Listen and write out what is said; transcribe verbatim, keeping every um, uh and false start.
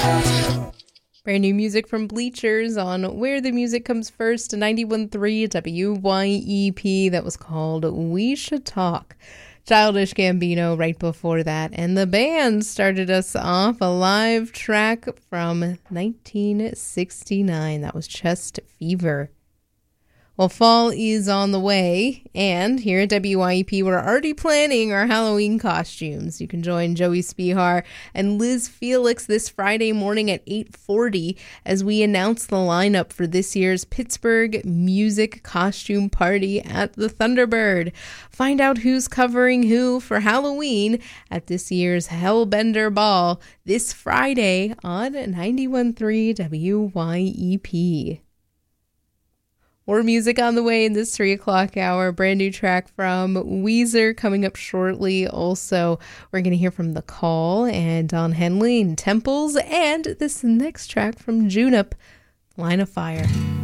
Brand new music from Bleachers on Where the Music Comes First, ninety-one point three W Y E P. That was called We Should Talk. Childish Gambino right before that. And the band started us off a live track from nineteen sixty-nine. That was Chest Fever. Well, fall is on the way, and here at W Y E P, we're already planning our Halloween costumes. You can join Joey Spihar and Liz Felix this Friday morning at eight forty as we announce the lineup for this year's Pittsburgh Music Costume Party at the Thunderbird. Find out who's covering who for Halloween at this year's Hellbender Ball this Friday on ninety-one point three W Y E P. More music on the way in this three o'clock hour. Brand new track from Weezer coming up shortly. Also, we're going to hear from The Call and Don Henley and Temples. And this next track from Junip, Line of Fire.